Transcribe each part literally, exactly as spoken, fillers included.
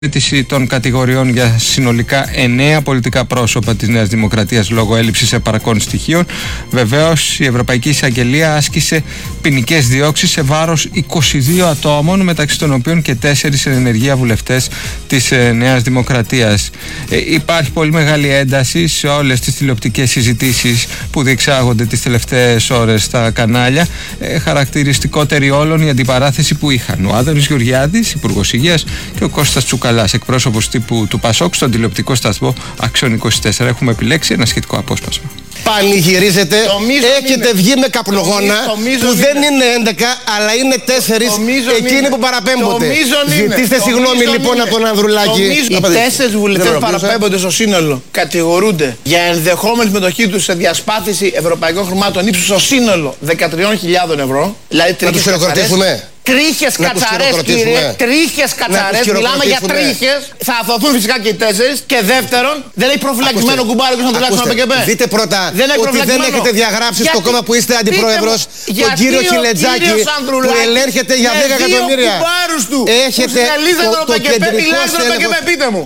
των κατηγοριών για συνολικά εννέα πολιτικά πρόσωπα της Νέας Δημοκρατίας λόγω έλλειψης επαρκών στοιχείων. Βεβαίως, η Ευρωπαϊκή Εισαγγελία άσκησε ποινικές διώξεις σε βάρος είκοσι δύο ατόμων, μεταξύ των οποίων και τέσσερις εν ενεργεία βουλευτές της Νέας Δημοκρατίας. Ε, υπάρχει πολύ μεγάλη ένταση σε όλες τις τηλεοπτικές συζητήσεις που διεξάγονται τις τελευταίες ώρες στα κανάλια. Ε, χαρακτηριστικότερη όλων η αντιπαράθεση που είχαν ο Άδωνης Γεωργιάδης, Υπουργός Υγείας, και ο Κώστας Τσουκαλάς, εκπρόσωπος τύπου του Πασόκ, στον τηλεοπτικό σταθμό Αξιών είκοσι τέσσερα. Έχουμε επιλέξει ένα σχετικό απόσπασμα. Πανηγυρίζετε, έχετε είναι. βγει με καπνογόνα που είναι. δεν είναι έντεκα αλλά είναι τέσσερις εκείνοι είναι. που παραπέμπονται. Ζητήστε συγγνώμη λοιπόν είναι. από τον Ανδρουλάκη. Οι τέσσερις βουλευτές που παραπέμπονται στο σύνολο κατηγορούνται για ενδεχόμενη συμμετοχή τους σε διασπάθηση ευρωπαϊκών χρημάτων ύψους στο σύνολο δεκατρείς χιλιάδες ευρώ. Δηλαδή να τους χειροκροτήσουμε. Τρίχες κατσαρές, κύριε. Τρίχες κατσαρές. Μιλάμε για τρίχες. Θα αθωθούν φυσικά και οι τέσσερις. Και δεύτερον, δεν έχει προφυλακισμένο κουμπάρι που να τουλάχιστον από ΠΚΠ. Δείτε πρώτα δεν ότι δεν έχετε διαγράψει στο κόμμα που είστε αντιπρόεδρος τον κύριο Χιλετζάκη που ελέγχεται για δέκα εκατομμύρια. Έχετε το κεντρικό στέλεχος.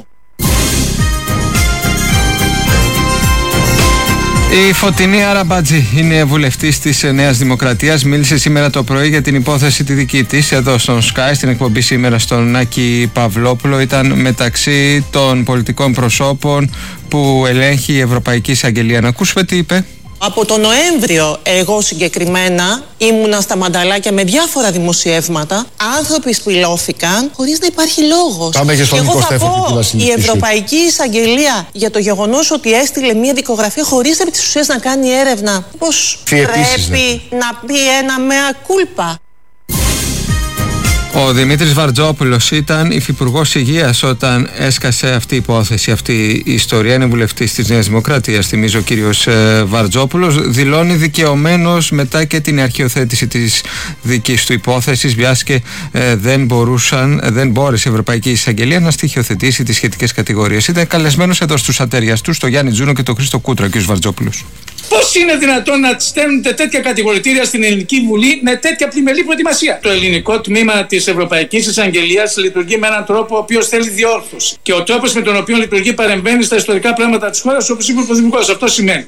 Η Φωτεινή Αραμπατζή είναι βουλευτής της Νέας Δημοκρατίας. Μίλησε σήμερα το πρωί για την υπόθεση τη δική της εδώ στον Sky, στην εκπομπή σήμερα στον Άκη Παυλόπουλο. Ήταν μεταξύ των πολιτικών προσώπων που ελέγχει η Ευρωπαϊκή Εισαγγελία. Να ακούσουμε τι είπε. Από τον Νοέμβριο εγώ συγκεκριμένα ήμουνα στα μανταλάκια με διάφορα δημοσιεύματα. Άνθρωποι σπηλώθηκαν χωρίς να υπάρχει λόγος. Πάμε και στον και εγώ θα πω η Ευρωπαϊκή Εισαγγελία για το γεγονός ότι έστειλε μια δικογραφία χωρίς επί της ουσίας να κάνει έρευνα. Πώς πρέπει ναι. να πει ένα μea culpa. Ο Δημήτρης Βαρτζόπουλος ήταν υφυπουργός Υγείας όταν έσκασε αυτή η υπόθεση, αυτή η ιστορία. Είναι βουλευτής της Νέας Δημοκρατίας, θυμίζω, ο κύριος ε, Βαρτζόπουλος. Δηλώνει δικαιωμένος μετά και την αρχιοθέτηση της δικής του υπόθεσης, μιας και ε, δεν, μπορούσαν, δεν μπόρεσε η Ευρωπαϊκή Εισαγγελία να στοιχειοθετήσει τις σχετικές κατηγορίες. Ήταν καλεσμένος εδώ στους ατέριαστους, τον Γιάννη Τζούνο και τον Χρήστο Κούτρα, ο κύριος Βαρτζόπουλος. Πώς είναι δυνατόν να στέλνετε τέτοια κατηγορητήρια στην Ελληνική Βουλή με τέτοια πλημελή προετοιμασία? Το ελληνικό τμήμα της Ευρωπαϊκής Εισαγγελίας λειτουργεί με έναν τρόπο ο οποίος θέλει διόρθωση. Και ο τρόπος με τον οποίο λειτουργεί παρεμβαίνει στα ιστορικά πράγματα της χώρας, όπως είπε ο Πρωθυπουργός. Αυτό σημαίνει.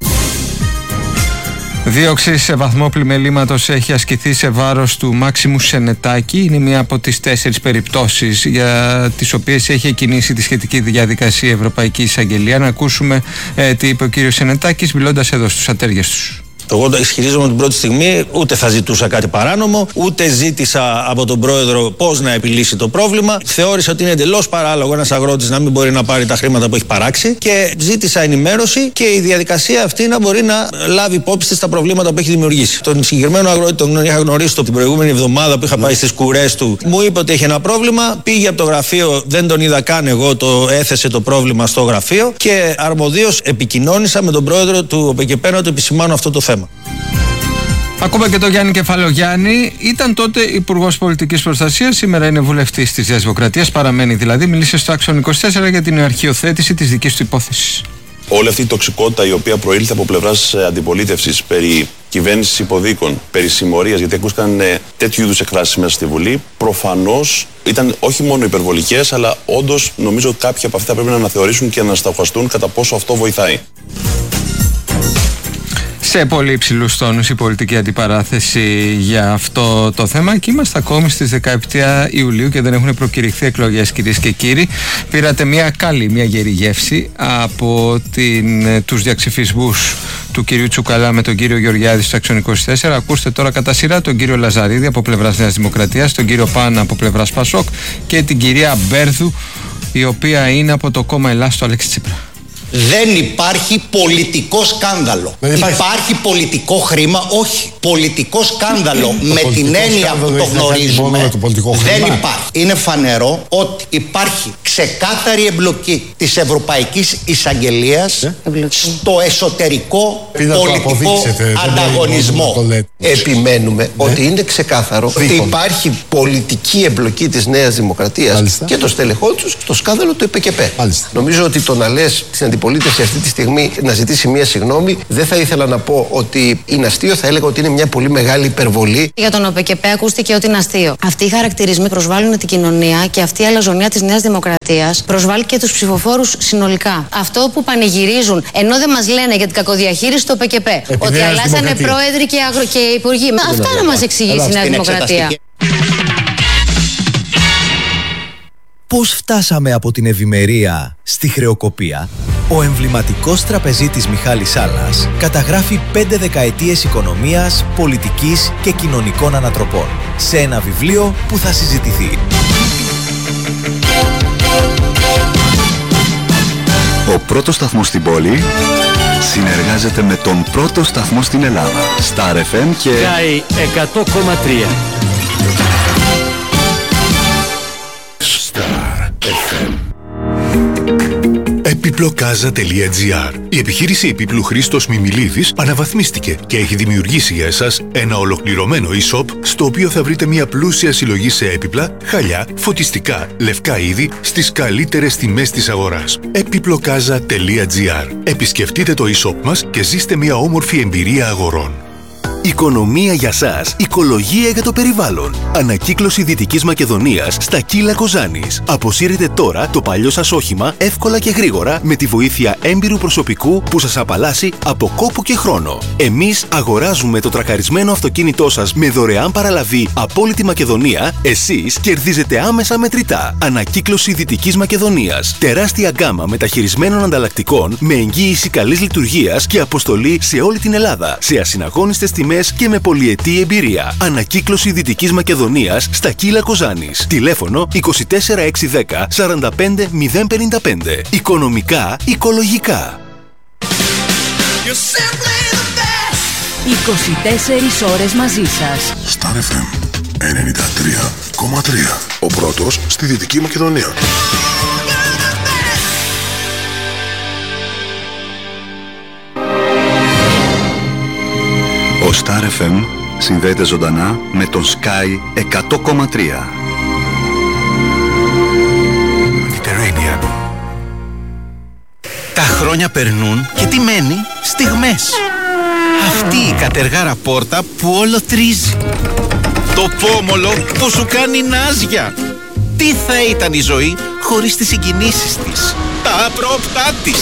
Δίωξη σε βαθμό πλημελήματος έχει ασκηθεί σε βάρος του Μάξιμου Σενετάκη. Είναι μία από τις τέσσερις περιπτώσεις για τις οποίες έχει εκκινήσει τη σχετική διαδικασία η Ευρωπαϊκή Εισαγγελία. Να ακούσουμε ε, τι είπε ο κύριος Σενετάκης μιλώντας εδώ στους ατέριες τους. Εγώ ισχυρίζομαι την πρώτη στιγμή ούτε θα ζητούσα κάτι παράνομο, ούτε ζήτησα από τον πρόεδρο πώς να επιλύσει το πρόβλημα. Θεώρησα ότι είναι εντελώς παράλογο ένας αγρότης να μην μπορεί να πάρει τα χρήματα που έχει παράξει και ζήτησα ενημέρωση και η διαδικασία αυτή να μπορεί να λάβει υπόψη της τα προβλήματα που έχει δημιουργήσει. Τον συγκεκριμένο αγρότη τον είχα γνωρίσει την προηγούμενη εβδομάδα που είχα πάει στις κουρές του. Μου είπε ότι έχει ένα πρόβλημα, πήγε από το γραφείο, δεν τον είδα καν εγώ, το έθεσε το πρόβλημα στο γραφείο και αρμοδίως επικοινώνησα με τον πρόεδρο του ΟΠΕΚΕΠΕ να του επισημάνω αυτό το θέμα. Ακούμε και τον Γιάννη Κεφαλογιάννη. Ήταν τότε Υπουργός Πολιτικής Προστασίας, σήμερα είναι βουλευτής της Νέας Δημοκρατίας. Παραμένει δηλαδή. Μίλησε στο Άξιον είκοσι τέσσερα για την αρχιοθέτηση της δικής του υπόθεσης. Όλη αυτή η τοξικότητα η οποία προήλθε από πλευράς αντιπολίτευσης περί κυβέρνησης υποδίκων, περί συμμορίας, γιατί ακούστηκαν τέτοιου είδους εκφράσεις μέσα στη Βουλή, προφανώς ήταν όχι μόνο υπερβολικές, αλλά όντως νομίζω ότι κάποιοι από αυτά πρέπει να αναθεωρήσουν και να στοχαστούν κατά πόσο αυτό βοηθάει. Σε πολύ υψηλούς τόνους η πολιτική αντιπαράθεση για αυτό το θέμα και είμαστε ακόμη στις δεκαεπτά Ιουλίου και δεν έχουν προκηρυχθεί εκλογές, κυρίες και κύριοι. Πήρατε μια καλή, μια γερή γεύση από την, τους διαξυφισμούς του κυρίου Τσουκαλά με τον κύριο Γεωργιάδη στο Άξιον είκοσι τέσσερα. Ακούστε τώρα κατά σειρά τον κύριο Λαζαρίδη από πλευράς Νέας Δημοκρατίας, τον κύριο Πάνα από πλευράς Πασόκ και την κυρία Μπέρδου, η οποία είναι από το κόμμα Ελλάς του Αλέξη Τσίπρα. Δεν υπάρχει πολιτικό σκάνδαλο. Δεν υπάρχει. υπάρχει πολιτικό χρήμα, όχι. Πολιτικό σκάνδαλο με την έννοια που το γνωρίζουμε δεν υπάρχει. Είναι φανερό ότι υπάρχει ξεκάθαρη εμπλοκή της Ευρωπαϊκής Εισαγγελίας ε? στο εσωτερικό Πήρα πολιτικό ανταγωνισμό. Επιμένουμε ναι. ότι είναι ξεκάθαρο Ρίχον. ότι υπάρχει πολιτική εμπλοκή της Νέας Δημοκρατίας Μάλιστα. και των στελεχών τους στο σκάνδαλο του ΕΠΚΠ. Νομίζω ότι το να λες στην αντιπολίτευση αυτή τη στιγμή να ζητήσει μία συγγνώμη. Δεν θα ήθελα να πω ότι είναι αστείο, θα έλεγα ότι είναι μια πολύ μεγάλη υπερβολή. Για τον ΟΠΕΚΕΠΕ ακούστηκε ότι είναι αστείο. Αυτοί οι χαρακτηρισμοί προσβάλλουν την κοινωνία και αυτή η αλαζονία της Νέας Δημοκρατίας προσβάλλει και τους ψηφοφόρους συνολικά. Αυτό που πανηγυρίζουν, ενώ δεν μας λένε για την κακοδιαχείριση του ΟΠΕΚΕΠΕ, ότι αλλάζανε πρόεδροι και, αγρο... και υπουργοί. Μα αυτά να μας εξηγήσει η Νέα Δημοκρατία. Πώς φτάσαμε από την ευημερία στη χρεοκοπία? Ο εμβληματικός τραπεζίτης Μιχάλης Σάλλας καταγράφει πέντε δεκαετίες οικονομίας, πολιτικής και κοινωνικών ανατροπών σε ένα βιβλίο που θα συζητηθεί. Ο πρώτος σταθμός στην πόλη συνεργάζεται με τον πρώτο σταθμό στην Ελλάδα. Star εφ εμ και Sky εκατό κόμμα τρία. Star εφ εμ. Επιπλοκάζα τελεία τζι άρ. Η επιχείρηση επίπλου Χρήστος Μιμιλίδης αναβαθμίστηκε και έχει δημιουργήσει για εσάς ένα ολοκληρωμένο e-shop στο οποίο θα βρείτε μια πλούσια συλλογή σε έπιπλα, χαλιά, φωτιστικά, λευκά είδη στις καλύτερες τιμές της αγοράς. επιπλοκάζα τελεία τζι άρ. Επισκεφτείτε το e-shop μας και ζήστε μια όμορφη εμπειρία αγορών. Οικονομία για σας, οικολογία για το περιβάλλον. Ανακύκλωση Δυτικής Μακεδονίας στα Κύλα Κοζάνης. Αποσύρετε τώρα το παλιό σας όχημα εύκολα και γρήγορα με τη βοήθεια έμπειρου προσωπικού που σας απαλλάσσει από κόπο και χρόνο. Εμείς αγοράζουμε το τρακαρισμένο αυτοκίνητό σας με δωρεάν παραλαβή από όλη τη Μακεδονία. Εσείς κερδίζετε άμεσα μετρητά. Ανακύκλωση Δυτικής Μακεδονίας. Τεράστια γκάμα μεταχειρισμένων ανταλλακτικών με εγγύηση καλής λειτουργίας και αποστολή σε όλη την Ελλάδα. Σε ασυναγώνιστες τιμές και με πολυετή εμπειρία. Ανακύκλωση Δυτικής Μακεδονίας στα Κύλα Κοζάνης. Τηλέφωνο είκοσι τέσσερα εξακόσια δέκα σαράντα πέντε μηδέν πενήντα πέντε. Οικονομικά, οικολογικά. είκοσι τέσσερις ώρες μαζί σας. Star εφ εμ ενενήντα τρία κόμμα τρία. Ο πρώτος στη Δυτική Μακεδονία. Ο Star εφ εμ συνδέεται ζωντανά με τον Sky εκατό κόμμα τρία. Mediterranean. Τα χρόνια περνούν και τι μένει? Στιγμές. Αυτή η κατεργάρα πόρτα που όλο τρίζει. Το πόμολο που σου κάνει νάζια. Τι θα ήταν η ζωή χωρίς τις συγκινήσεις της, τα απρόπτά της.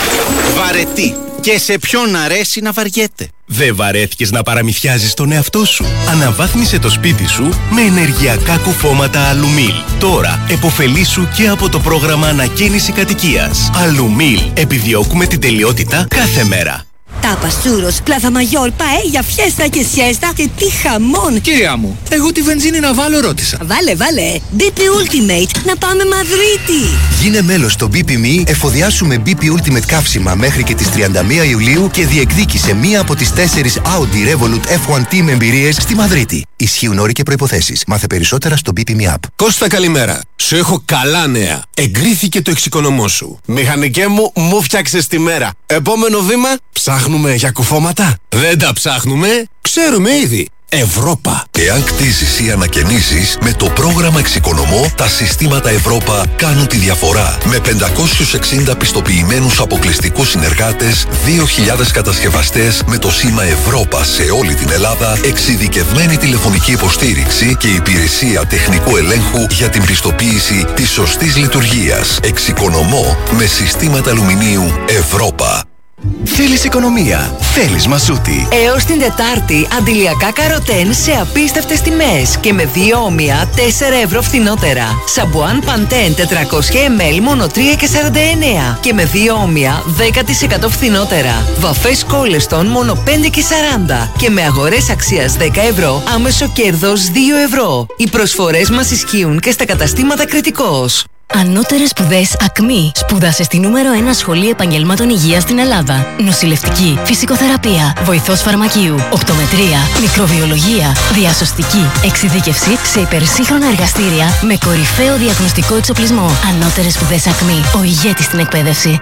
Βαρετή. Και σε ποιον αρέσει να βαριέται. Δεν βαρέθηκες να παραμυθιάζεις τον εαυτό σου? Αναβάθμισε το σπίτι σου με ενεργειακά κουφώματα Αλουμίλ. Τώρα επωφελήσου και από το πρόγραμμα ανακαίνιση κατοικίας. Αλουμίλ. Επιδιώκουμε την τελειότητα κάθε μέρα. Τάπας, τσούρος, πλάθα μαγιόρ, παέλια, φιέστα και σιέστα και τι χαμόν! Κυρία μου, εγώ τη βενζίνη να βάλω ρώτησα. Βάλε, βάλε! μπι πι Ultimate, να πάμε Μαδρίτη! Γίνε μέλος στο μπι πι εμ ι, εφοδιάσου με μπι πι Ultimate καύσιμα μέχρι και τις τριάντα μία Ιουλίου και διεκδίκησε μία από τις τέσσερις Audi Revolut εφ ουάν Team εμπειρίες στη Μαδρίτη. Ισχύουν όροι και προϋποθέσεις. Μάθε περισσότερα στο μπι πι εμ ι App. Κώστα, καλημέρα. Σου έχω καλά νέα. Εγκρίθηκε το εξοικονομώ σου. Μηχανικέ μου, μου φτιάξες τη μέρα. Επόμενο βήμα, ψάχνουμε για κουφώματα. Δεν τα ψάχνουμε, ξέρουμε ήδη. Ευρώπα. Εάν κτίζεις ή ανακαινήσεις, με το πρόγραμμα Εξοικονομώ, τα συστήματα Ευρώπα κάνουν τη διαφορά. Με πεντακόσιους εξήντα πιστοποιημένους αποκλειστικούς συνεργάτες, δύο χιλιάδες κατασκευαστές με το σήμα Ευρώπα σε όλη την Ελλάδα, εξειδικευμένη τηλεφωνική υποστήριξη και υπηρεσία τεχνικού ελέγχου για την πιστοποίηση της σωστής λειτουργίας. Εξοικονομώ με συστήματα αλουμινίου Ευρώπα. Θέλεις οικονομία, θέλεις Μασούτη. Έως την Τετάρτη, αντιλιακά καροτέν σε απίστευτες τιμές και με δύο όμοια τέσσερα ευρώ φθηνότερα. Σαμπουάν Παντέν τετρακόσια μιλιλίτρα μόνο τρία και σαράντα εννέα και με δύο όμοια δέκα τοις εκατό φθηνότερα. Βαφές Κόλεστον μόνο πέντε και σαράντα και με αγορές αξίας δέκα ευρώ άμεσο κέρδος δύο ευρώ. Οι προσφορές μας ισχύουν και στα καταστήματα Κρητικός. Ανώτερες σπουδές ΑΚΜΗ. Σπούδασε στη νούμερο ένα σχολή επαγγελμάτων υγείας στην Ελλάδα. Νοσηλευτική, φυσικοθεραπεία, βοηθός φαρμακείου, οπτομετρία, μικροβιολογία, διασωστική, εξειδίκευση σε υπερσύγχρονα εργαστήρια με κορυφαίο διαγνωστικό εξοπλισμό. Ανώτερες σπουδές ΑΚΜΗ. Ο ηγέτης στην εκπαίδευση.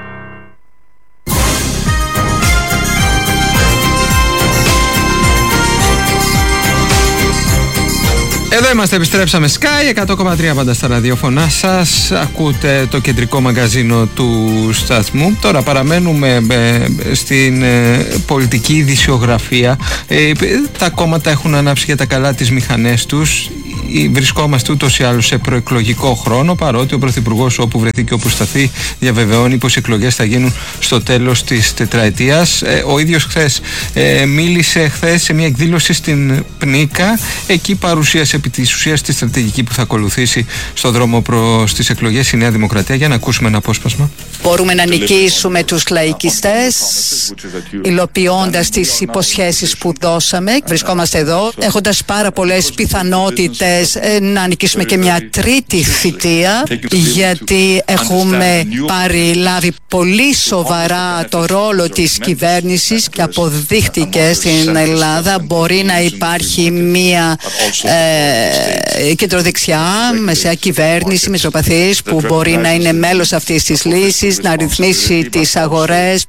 Εδώ είμαστε, επιστρέψαμε Sky εκατό κόμμα τρία πάντα στα ραδιόφωνά σας. Ακούτε το κεντρικό μαγκαζίνο του σταθμού. Τώρα παραμένουμε ε, στην ε, πολιτική ειδησιογραφία. Ε, τα κόμματα έχουν ανάψει για τα καλά τις μηχανές τους. Βρισκόμαστε ούτως ή άλλως σε προεκλογικό χρόνο, παρότι ο Πρωθυπουργός, όπου βρεθεί και όπου σταθεί, διαβεβαιώνει πως οι εκλογές θα γίνουν στο τέλος της τετραετίας. Ε, ο ίδιος χθες ε, μίλησε χθες σε μια εκδήλωση στην Πνίκα. Εκεί παρουσίασε επί της ουσίας τη στρατηγική που θα ακολουθήσει στο δρόμο προς τις εκλογές η Νέα Δημοκρατία. Για να ακούσουμε ένα απόσπασμα. Μπορούμε να νικήσουμε τους λαϊκιστές υλοποιώντας τις υποσχέσεις που δώσαμε. Βρισκόμαστε εδώ έχοντας πάρα πολλές πιθανότητες να νικήσουμε και μια τρίτη θητεία, γιατί έχουμε πάρει λάβει πολύ σοβαρά το ρόλο της κυβέρνησης και αποδείχτηκε στην Ελλάδα. Μπορεί να υπάρχει μια ε, κεντροδεξιά μεσαία κυβέρνηση μεσοπαθής που μπορεί να είναι μέλος αυτής της λύσης, να ρυθμίσει τις αγορές.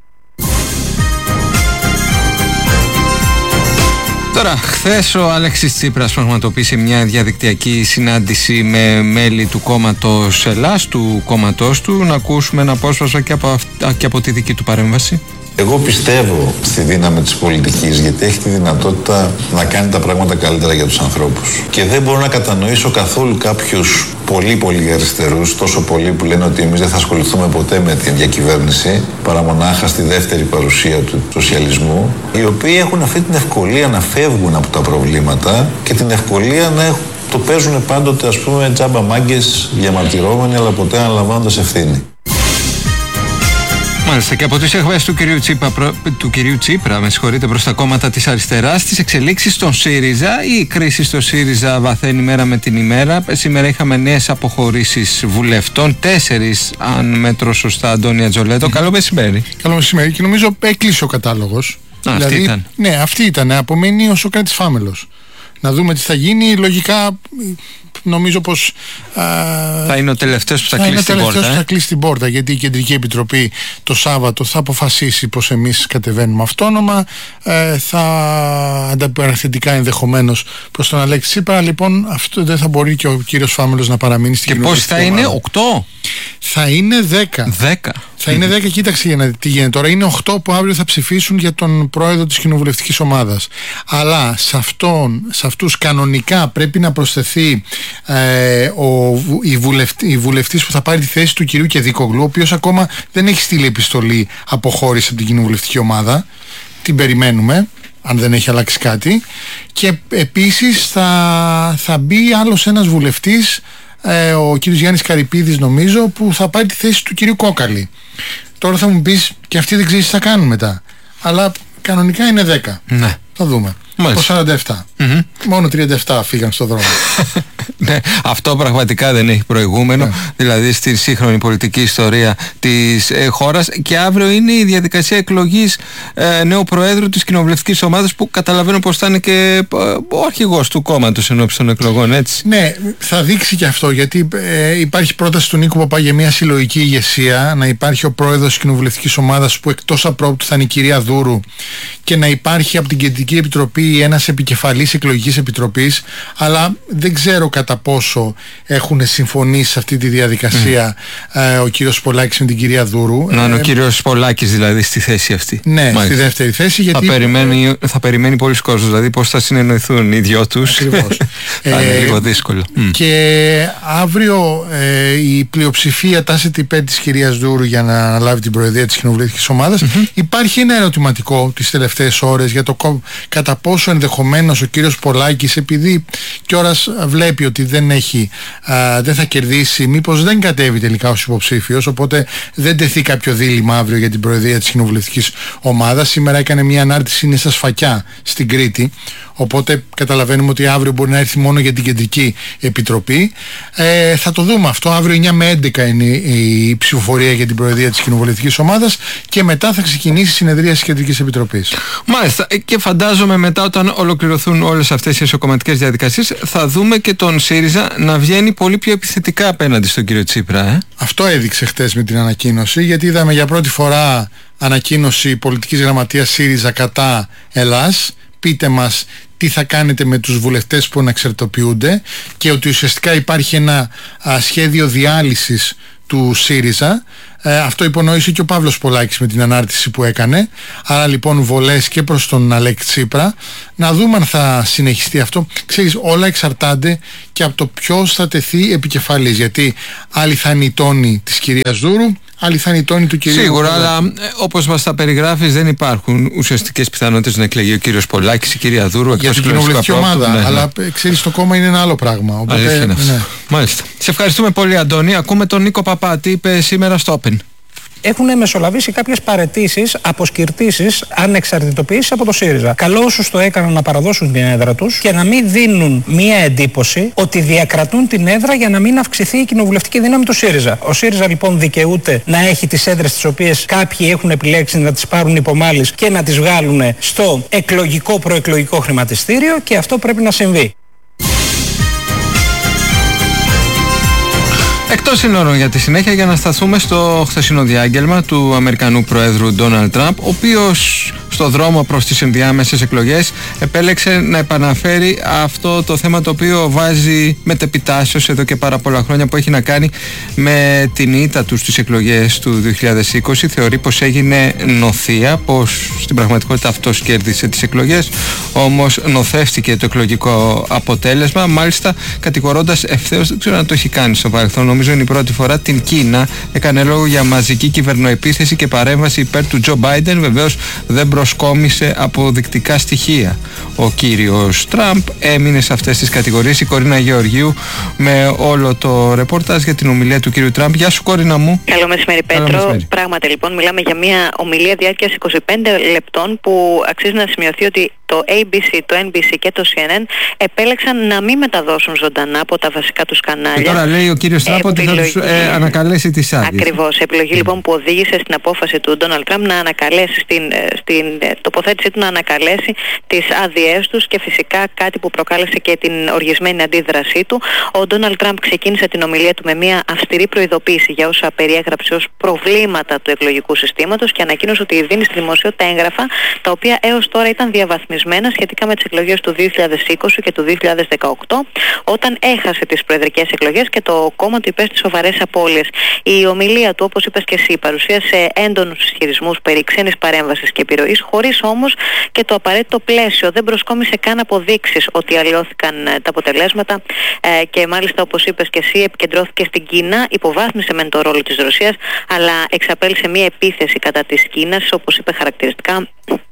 Τώρα, χθες ο Αλέξης Τσίπρας πραγματοποίησε μια διαδικτυακή συνάντηση με μέλη του κόμματος Ελλάς, του κόμματός του. Να ακούσουμε ένα απόσπασμα και από, και από τη δική του παρέμβαση. Εγώ πιστεύω στη δύναμη της πολιτικής, γιατί έχει τη δυνατότητα να κάνει τα πράγματα καλύτερα για τους ανθρώπους. Και δεν μπορώ να κατανοήσω καθόλου κάποιους πολύ πολύ αριστερούς, τόσο πολλοί που λένε ότι εμείς δεν θα ασχοληθούμε ποτέ με την διακυβέρνηση, παρά μονάχα στη δεύτερη παρουσία του σοσιαλισμού, οι οποίοι έχουν αυτή την ευκολία να φεύγουν από τα προβλήματα και την ευκολία να έχουν, το παίζουν πάντοτε, ας πούμε, τζάμπα μάγκες διαμαρτυρόμενοι, αλλά ποτέ αναλαμβάνοντας ευθύνη. Μάλιστα, και από τις εκβάσεις του κυρίου Τσίπρα, προ, του κυρίου Τσίπρα με συγχωρείτε, προς τα κόμματα της αριστεράς, τις εξελίξεις στον ΣΥΡΙΖΑ. Η κρίση στο ΣΥΡΙΖΑ βαθαίνει μέρα με την ημέρα. Σήμερα είχαμε νέες αποχωρήσεις βουλευτών, τέσσερις αν μέτρω σωστά, Αντώνια Τζολέτο. Καλό μεσημέρι. Καλό μεσημέρι, και νομίζω έκλεισε ο κατάλογος. Α, δηλαδή, αυτή ήταν. Ναι, αυτή ήταν. Απομένει ο Σωκράτης Φάμελος. Να δούμε τι θα γίνει. Λογικά νομίζω πως α, θα είναι ο τελευταίος που θα, θα κλείσει την πόρτα. Που θα κλείσει την πόρτα, γιατί η Κεντρική Επιτροπή το Σάββατο θα αποφασίσει πως εμείς κατεβαίνουμε αυτόνομα. Ε, θα ανταπαραθετικά ενδεχομένως προς τον Αλέξη Τσίπρα. Λοιπόν, αυτό δεν θα μπορεί και ο κύριος Φάμελος να παραμείνει στην κοινοβουλευτική ομάδα. Και πώς θα είναι, οκτώ? Θα είναι δέκα. δέκα. Θα είναι δέκα, κοίταξε για να δει τι γίνεται τώρα. Είναι οκτώ που αύριο θα ψηφίσουν για τον πρόεδρο της κοινοβουλευτικής ομάδας. Αλλά σε, αυτόν, σε αυτούς κανονικά πρέπει να προσθεθεί ε, ο, η, βουλευτή, η βουλευτής που θα πάρει τη θέση του κυρίου Κεδικογλού, ο οποίος ακόμα δεν έχει στείλει επιστολή αποχώρηση από την κοινοβουλευτική ομάδα. Την περιμένουμε, αν δεν έχει αλλάξει κάτι. Και επίσης θα, θα μπει άλλος ένας βουλευτής, Ε, ο κύριος Γιάννης Καρυπίδης, νομίζω, που θα πάρει τη θέση του κυρίου Κόκαλη. Τώρα θα μου πεις, και αυτοί δεν ξέρεις τι θα κάνουν μετά. Αλλά κανονικά είναι δέκα. Ναι. Θα δούμε. Από σαράντα επτά. Mm-hmm. Μόνο τριάντα επτά φύγαν στον δρόμο. Ναι, αυτό πραγματικά δεν έχει προηγούμενο. Ναι. Δηλαδή στη σύγχρονη πολιτική ιστορία της ε, χώρας. Και αύριο είναι η διαδικασία εκλογής ε, νέου προέδρου της κοινοβουλευτικής ομάδας, που καταλαβαίνω πως θα είναι και ε, ο αρχηγός του κόμματος ενώπιση των εκλογών, έτσι. Ναι, θα δείξει και αυτό, γιατί ε, υπάρχει πρόταση του Νίκου Παπά για μια συλλογική ηγεσία, να υπάρχει ο πρόεδρος της κοινοβουλευτικής ομάδας, που εκτός απρόπτου θα είναι η κυρία Δούρου, και να υπάρχει από την Κεντρική Επιτροπή ένας επικεφαλής εκλογικής επιτροπής. Αλλά δεν ξέρω κατά πόσο έχουν συμφωνήσει σε αυτή τη διαδικασία mm. ε, ο κύριος Πολάκης με την κυρία Δούρου. Να είναι ε, ο κύριος Πολάκης δηλαδή στη θέση αυτή. Ναι, μάλιστα, στη δεύτερη θέση. Γιατί θα περιμένει, θα περιμένει πολλοί κόσμος, δηλαδή πώς θα συνεννοηθούν οι δυο τους. Ακριβώς. Θα είναι λίγο δύσκολο. Και αύριο ε, η πλειοψηφία τάσεται υπέρ της κυρίας Δούρου για να αναλάβει την προεδρία της κοινοβουλευτικής ομάδας. Mm-hmm. Υπάρχει ένα ερωτηματικό τις τελευταίες ώρες για το κατά πόσο ενδεχομένως ο κύριος Πολάκης, επειδή κιόρας βλέπει ότι δεν έχει, α, δεν θα κερδίσει, μήπως δεν κατέβει τελικά ως υποψήφιος, οπότε δεν τεθεί κάποιο δίλημμα αύριο για την προεδρία της κοινοβουλευτικής ομάδας. Σήμερα έκανε μια ανάρτηση, είναι στα Σφακιά στην Κρήτη, οπότε καταλαβαίνουμε ότι αύριο μπορεί να έρθει μόνο για την Κεντρική Επιτροπή. Ε, θα το δούμε αυτό. Αύριο εννιά με έντεκα είναι η ψηφοφορία για την προεδρία της κοινοβουλευτικής ομάδας και μετά θα ξεκινήσει η συνεδρία της Κεντρικής Επιτροπής. Μάλιστα, και φαντάζομαι μετά, όταν ολοκληρωθούν όλες αυτές οι εσωκομματικές διαδικασίες, θα δούμε και τον ΣΥΡΙΖΑ να βγαίνει πολύ πιο επιθετικά απέναντι στον κύριο Τσίπρα. Ε? Αυτό έδειξε χτες με την ανακοίνωση, γιατί είδαμε για πρώτη φορά ανακοίνωση πολιτικής γραμματείας ΣΥΡΙΖΑ κατά Ελλάς. Πείτε μας τι θα κάνετε με τους βουλευτές που αναξαρτητοποιούνται και ότι ουσιαστικά υπάρχει ένα α, σχέδιο διάλυσης του ΣΥΡΙΖΑ. Ε, αυτό υπονόησε και ο Παύλος Πολάκης με την ανάρτηση που έκανε. Άρα λοιπόν βολές και προς τον Αλέξη Τσίπρα. Να δούμε αν θα συνεχιστεί αυτό. Ξέρεις, όλα εξαρτάται και από το ποιος θα τεθεί επικεφαλής. Γιατί άλλοι θα είναι οι τόνοι της κυρίας Δούρου, άλλοι θα είναι οι τόνοι του κυρίου. Σίγουρα, Πολάκη. Αλλά ε, όπως μας τα περιγράφεις, δεν υπάρχουν ουσιαστικές πιθανότητες να εκλεγεί ο κύριος Πολάκης, η κυρία Δούρου. Για την κοινοβουλευτική ομάδα. Ναι, ναι. Αλλά ξέρεις, το κόμμα είναι ένα άλλο πράγμα. Οπότε, ναι. Μάλιστα. Σε ευχαριστούμε πολύ, Αντώνη. Ακούμε τον Νίκο Παπά. Τι είπε σήμερα στο Open. Έχουν μεσολαβήσει κάποιες παραιτήσεις, αποσκυρτήσεις, ανεξαρτητοποιήσεις από το ΣΥΡΙΖΑ. Καλό όσους το έκαναν να παραδώσουν την έδρα τους και να μην δίνουν μία εντύπωση ότι διακρατούν την έδρα για να μην αυξηθεί η κοινοβουλευτική δύναμη του ΣΥΡΙΖΑ. Ο ΣΥΡΙΖΑ λοιπόν δικαιούται να έχει τις έδρες τις οποίες κάποιοι έχουν επιλέξει να τις πάρουν υπομάλης και να τις βγάλουν στο εκλογικό προεκλογικό χρηματιστήριο και αυτό πρέπει να συμβεί. Εκτός συνόρων για τη συνέχεια, για να σταθούμε στο χθεσινό διάγγελμα του Αμερικανού Προέδρου Ντόναλντ Τραμπ, ο οποίος στο δρόμο προς τις ενδιάμεσες εκλογές επέλεξε να επαναφέρει αυτό το θέμα το οποίο βάζει μετεπιτάσεως εδώ και πάρα πολλά χρόνια, που έχει να κάνει με την ήττα του στις εκλογές του δύο χιλιάδες είκοσι. Θεωρεί πως έγινε νοθεία, πως στην πραγματικότητα αυτός κέρδισε τις εκλογές, όμως νοθεύτηκε το εκλογικό αποτέλεσμα, μάλιστα κατηγορώντας ευθέως, δεν ξέρω αν το έχει κάνει στο παρελθόν, νομίζω είναι η πρώτη φορά, την Κίνα. Έκανε λόγο για μαζική κυβερνοεπίθεση και παρέμβαση υπέρ του Τζο Μπάιντεν. Βεβαίως δεν προσκόμισε αποδεικτικά στοιχεία. Ο κύριος Τραμπ έμεινε σε αυτές τις κατηγορίες. Η Κορίνα Γεωργίου με όλο το ρεπορτάζ για την ομιλία του κύριου Τραμπ. Γεια σου, Κορίνα μου. Καλό μεσημέρι, Πέτρο. Καλό μεσημέρι. Πράγματι λοιπόν μιλάμε για μια ομιλία διάρκειας είκοσι πέντε λεπτών που αξίζει να σημειωθεί ότι το έι μπι σι, το εν μπι σι και το σι εν εν επέλεξαν να μην μεταδώσουν ζωντανά από τα βασικά τους κανάλια. Και τώρα λέει ο κύριος Τραμπ ότι θα τους ε, ανακαλέσει τις άδειες. Ακριβώς. Επιλογή mm. λοιπόν που οδήγησε στην απόφαση του Ντόναλντ Τραμπ να ανακαλέσει στην, στην τοποθέτησή του να ανακαλέσει τις άδειές τους και φυσικά κάτι που προκάλεσε και την οργισμένη αντίδρασή του. Ο Ντόναλντ Τραμπ ξεκίνησε την ομιλία του με μια αυστηρή προειδοποίηση για όσα περιέγραψε ως προβλήματα του εκλογικού συστήματος και ανακοίνωσε ότι δίνει στη δημοσιότητα έγγραφα τα οποία έως τώρα ήταν διαβαθμισμένα σχετικά με τις εκλογές του δύο χιλιάδες είκοσι και του δύο χιλιάδες δεκαοκτώ, όταν έχασε τις προεδρικές εκλογές και το κόμμα του υπέστη σοβαρές απώλειες. Η ομιλία του, όπως είπες και εσύ, παρουσίασε έντονους ισχυρισμούς περί ξένης παρέμβασης και επιρροής, χωρίς όμως και το απαραίτητο πλαίσιο. Δεν προσκόμισε καν αποδείξεις ότι αλλοιώθηκαν τα αποτελέσματα ε, και μάλιστα, όπως είπες και εσύ, επικεντρώθηκε στην Κίνα, υποβάθμισε μεν το ρόλο της Ρωσίας, αλλά εξαπέλυσε μια επίθεση κατά της Κίνας, όπως είπε χαρακτηριστικά.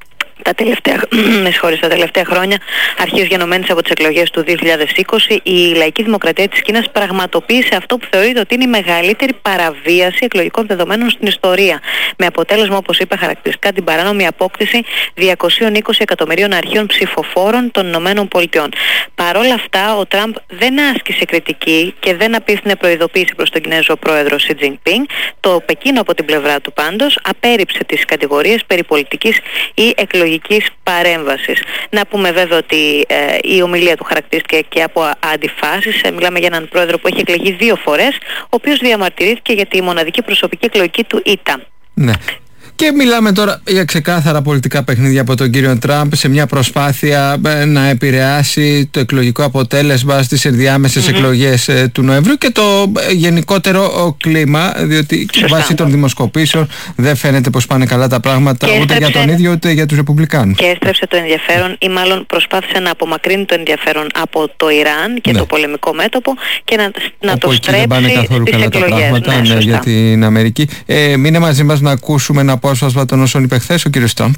Τα τελευταία, τα τελευταία χρόνια, αρχής γενομένης από τις εκλογές του δύο χιλιάδες είκοσι, η Λαϊκή Δημοκρατία της Κίνας πραγματοποίησε αυτό που θεωρείται ότι είναι η μεγαλύτερη παραβίαση εκλογικών δεδομένων στην ιστορία. Με αποτέλεσμα, όπως είπε χαρακτηριστικά, την παράνομη απόκτηση διακόσια είκοσι εκατομμυρίων αρχείων ψηφοφόρων των Ηνωμένων Πολιτειών. Παρ' όλα αυτά, ο Τραμπ δεν άσκησε κριτική και δεν απίθυνε προειδοποίηση προς τον Κινέζο πρόεδρο Σι Τζινπίνγκ. Το Πεκίνο από την πλευρά του πάντως απέρριψε τις κατηγορίες περί πολιτικής ή εκλογικής παρέμβασης. Να πούμε βέβαια ότι ε, η ομιλία του χαρακτηρίστηκε και από αντιφάσεις. Ε, μιλάμε για έναν πρόεδρο που έχει εκλεγεί δύο φορές, ο οποίος διαμαρτυρήθηκε για τη μοναδική προσωπική εκλογική του ήττα. Ναι. Και μιλάμε τώρα για ξεκάθαρα πολιτικά παιχνίδια από τον κύριο Τραμπ σε μια προσπάθεια να επηρεάσει το εκλογικό αποτέλεσμα στις ενδιάμεσες mm-hmm. εκλογές ε, του Νοεμβρίου και το ε, γενικότερο κλίμα, διότι βάσει των δημοσκοπήσεων δεν φαίνεται πως πάνε καλά τα πράγματα και ούτε έστρεψε, για τον ίδιο ούτε για τους Ρεπουμπλικάνους. Και έστρεψε το ενδιαφέρον ή μάλλον προσπάθησε να απομακρύνει το ενδιαφέρον από το Ιράν και ναι. το πολεμικό μέτωπο και να, να το στρέψει δεν πάνε καθόλου στις καλά εκλογές. Τα πράγματα, ναι, ναι, για την Αμερική. Ε, μείνε μαζί μας να ακούσουμε ένα απόσπασμα των όσων είπε χθες ο κύριος Τραμπ.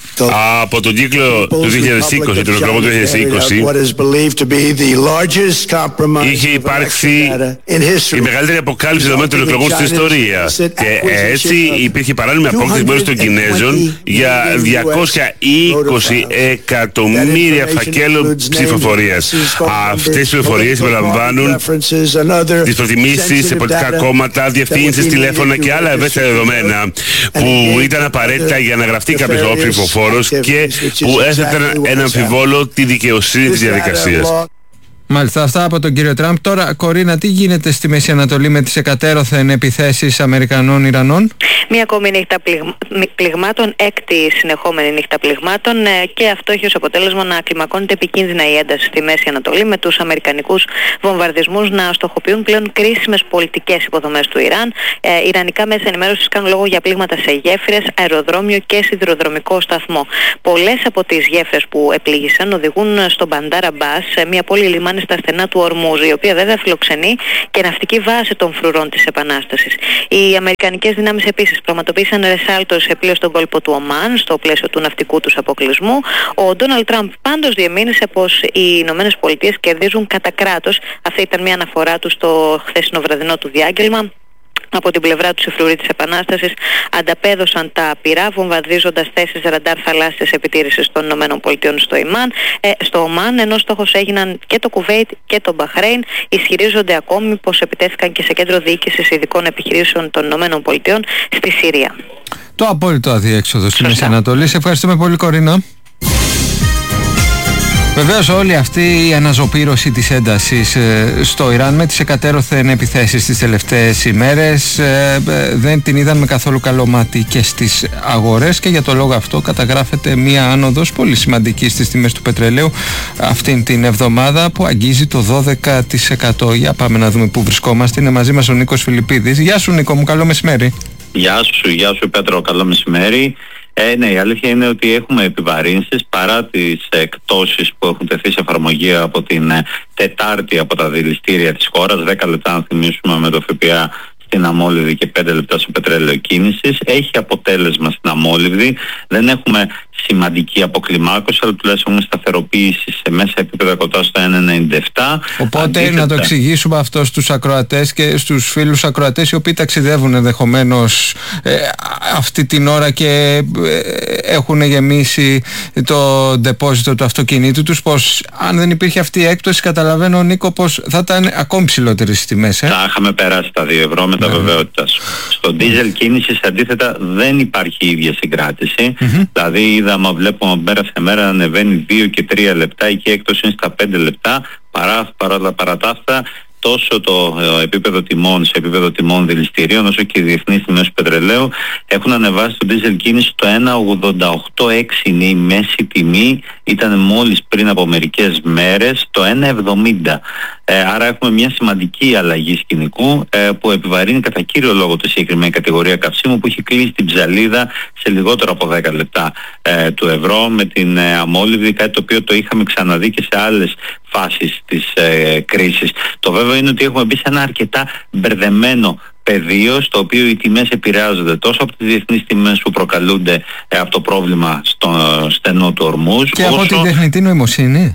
Από τον κύκλο του δύο χιλιάδες είκοσι, τον εκλογό του δύο χιλιάδες είκοσι, είχε υπάρξει η μεγαλύτερη αποκάλυψη δεδομένων των εκλογών στην ιστορία. Και έτσι υπήρχε παράνομη απόκτηση μέρους των Κινέζων για διακόσια είκοσι εκατομμύρια φακέλων ψηφοφορίας. Αυτές οι πληροφορίες περιλαμβάνουν τις προτιμήσεις σε πολιτικά κόμματα, διευθύνσεις, τηλέφωνα και άλλα ευαίσθητα δεδομένα που ήταν απαραίτητα για να γραφτεί κάποιος ψηφοφόρος και που έθεταν ένα αμφιβόλο τη δικαιοσύνη της διαδικασίας. Μάλιστα, αυτά από τον κύριο Τραμπ. Τώρα, Κορίνα, τι γίνεται στη Μέση Ανατολή με τις εκατέρωθεν επιθέσεις Αμερικανών Ιρανών? Μία ακόμη νύχτα πληγμάτων, έκτη συνεχόμενη νύχτα πληγμάτων, και αυτό έχει ως αποτέλεσμα να κλιμακώνεται επικίνδυνα η ένταση στη Μέση Ανατολή, με τους αμερικανικούς βομβαρδισμούς να στοχοποιούν πλέον κρίσιμες πολιτικές υποδομές του Ιράν. Ε, Ιρανικά μέσα ενημέρωσης κάνουν λόγο για πλήγματα σε γέφυρες, αεροδρόμιο και σιδηροδρομικό σταθμό. Πολλές από τις γέφυρες που επλήγησαν οδηγούν στο Μπαντάρ Αμπάς, μια πόλη λιμάνι στα στενά του Ορμούζ, η οποία βέβαια φιλοξενεί και ναυτική βάση των φρουρών της Επανάστασης. Οι αμερικανικές δυνάμεις επίσης πραγματοποίησαν ρεσάλτο σε πλοίο στον κόλπο του Ομάν, στο πλαίσιο του ναυτικού τους αποκλεισμού. Ο Ντόναλντ Τραμπ πάντως διεμήνυσε πως οι Ηνωμένες Πολιτείες κερδίζουν κατά κράτος. Αυτή ήταν μια αναφορά του στο χθεσινό βραδινό του διάγγελμα. Από την πλευρά του οι φρουροί της Επανάστασης ανταπέδωσαν τα πυρά, βομβαρδίζοντας θέσεις ραντάρ θαλάσσιας επιτήρησης των ΗΠΑ στο, Ιμάν, ε, στο Ομάν, ενώ στόχος έγιναν και το Κουβέιτ και το Μπαχρέιν. Ισχυρίζονται ακόμη πως επιτέθηκαν και σε κέντρο διοίκησης ειδικών επιχειρήσεων των ΗΠΑ στη Συρία. Το απόλυτο αδιέξοδο στη Μέση Ανατολή. Σε ευχαριστούμε πολύ, Κορίνα. Βεβαίως, όλη αυτή η αναζωπήρωση της έντασης ε, στο Ιράν με τις εκατέρωθεν επιθέσεις τις τελευταίες ημέρες ε, ε, δεν την είδαν με καθόλου καλό μάτι και στις αγορές, και για το λόγο αυτό καταγράφεται μία άνοδος πολύ σημαντική στις τιμές του πετρελαίου αυτήν την εβδομάδα, που αγγίζει το δώδεκα τοις εκατό. Για πάμε να δούμε πού βρισκόμαστε. Είναι μαζί μας ο Νίκος Φιλιππίδης. Γεια σου, Νίκο μου, καλό μεσημέρι. Γεια σου, γεια σου Πέτρο, καλό μεσημέρι. Ε, ναι, η αλήθεια είναι ότι έχουμε επιβαρύνσεις παρά τις εκτόσεις που έχουν τεθεί σε εφαρμογή από την ε, Τετάρτη από τα δηληστήρια της χώρας. δέκα λεπτά να θυμίσουμε με το ΦΠΑ στην αμόλυβδη και πέντε λεπτά στο πετρέλαιο κίνησης. Έχει αποτέλεσμα στην αμόλυβδη. Δεν έχουμε σημαντική αποκλιμάκωση, αλλά τουλάχιστον έχουμε σταθεροποίηση σε μέσα επίπεδα κοντά στο ένα κόμμα ενενήντα επτά. Οπότε Αντίθετα, να το εξηγήσουμε αυτό στους ακροατές και στους φίλους ακροατές οι οποίοι ταξιδεύουν ενδεχομένως ε, αυτή την ώρα και ε, έχουν γεμίσει το ντεπόζιτο του αυτοκινήτου τους, πως αν δεν υπήρχε αυτή η έκπτωση, καταλαβαίνω, Νίκο, πως θα ήταν ακόμη ψηλότερες στις τιμές. Ε? Θα είχαμε περάσει τα δύο ευρώ με τα βεβαιότητα σου. Στο ντίζελ κίνησης αντίθετα δεν υπάρχει η ίδια συγκράτηση. Mm-hmm. Δηλαδή είδαμε, βλέπουμε μέρα σε μέρα να ανεβαίνει δύο και τρία λεπτά, και η έκπτωση είναι στα πέντε λεπτά. Παρά, παρά, παρά τα αυτά, τόσο το ε, επίπεδο τιμών σε επίπεδο τιμών δηληστηρίων, όσο και οι διεθνείς τιμές του πετρελαίου έχουν ανεβάσει το ντίζελ κίνηση στο ένα κόμμα ογδόντα οκτώ έξι, είναι η μέση τιμή, ήταν μόλις πριν από μερικές μέρες το ένα κόμμα εβδομήντα. Ε, άρα έχουμε μια σημαντική αλλαγή σκηνικού ε, που επιβαρύνει κατά κύριο λόγο τη συγκεκριμένη κατηγορία καυσίμου, που έχει κλείσει την ψαλίδα σε λιγότερο από δέκα λεπτά ε, του ευρώ με την ε, αμόλυβδη, κάτι το οποίο το είχαμε ξαναδεί και σε άλλες φάσεις της ε, κρίσης. Το βέβαιο είναι ότι έχουμε μπει σε ένα αρκετά μπερδεμένο πεδίο, στο οποίο οι τιμές επηρεάζονται τόσο από τις διεθνείς τιμές που προκαλούνται ε, από το πρόβλημα στο στενό του Ορμούζ, και όσο από την τεχνητή νοημοσύνη.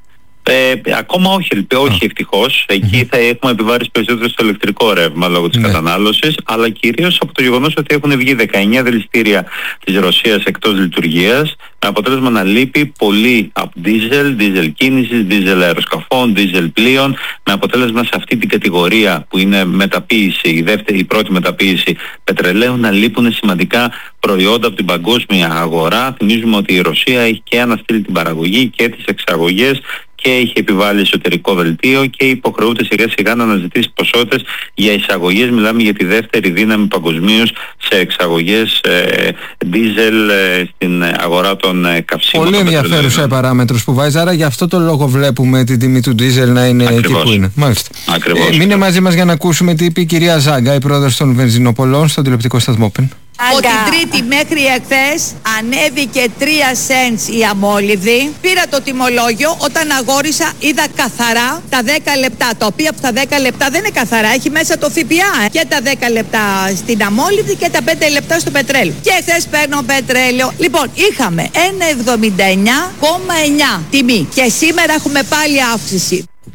Ε, ακόμα όχι, όχι ευτυχώς. Εκεί θα έχουμε επιβάρηση περισσότερο στο ηλεκτρικό ρεύμα λόγω της ναι. κατανάλωσης, αλλά κυρίως από το γεγονός ότι έχουν βγει δεκαεννιά δηληστήρια της Ρωσίας εκτός λειτουργίας, με αποτέλεσμα να λείπει πολύ από δίζελ, δίζελ κίνησης, δίζελ αεροσκαφών, δίζελ πλοίων, με αποτέλεσμα σε αυτή την κατηγορία που είναι μεταποίηση, η, δεύτερη, η πρώτη μεταποίηση πετρελαίου, να λείπουν σημαντικά προϊόντα από την παγκόσμια αγορά. Θυμίζουμε ότι η Ρωσία έχει και αναστείλει την παραγωγή και τις εξαγωγές και έχει επιβάλει εσωτερικό δελτίο και υποχρεούται σιγά σιγά να αναζητήσει ποσότητες για εισαγωγές. Μιλάμε για τη δεύτερη δύναμη παγκοσμίως σε εξαγωγές ε, δίζελ ε, στην αγορά των ε, καυσίμων. Πολύ ενδιαφέρουσα η παράμετρος που βάζει, άρα γι' αυτό το λόγο βλέπουμε την τιμή του δίζελ να είναι ακριβώς εκεί που είναι. Μάλιστα. Ακριβώς. Ε, μείνε μαζί μας για να ακούσουμε τι είπε η κυρία Ζάγκα, η πρόεδρος των βενζινοπολών, στον τηλεοπτικό σταθμό Open. Από την Τρίτη μέχρι εχθές ανέβηκε τρία σέντς η αμόλυβδη. Πήρα το τιμολόγιο, όταν αγόρισα είδα καθαρά τα δέκα λεπτά, τα οποία από τα δέκα λεπτά δεν είναι καθαρά, έχει μέσα το ΦΠΑ. Και τα δέκα λεπτά στην αμόλυβδη και τα πέντε λεπτά στο πετρέλαιο. Και χθες παίρνω πετρέλαιο. Λοιπόν, είχαμε ένα κόμμα εβδομήντα εννιά κόμμα εννιά τιμή και σήμερα έχουμε πάλι αύξηση.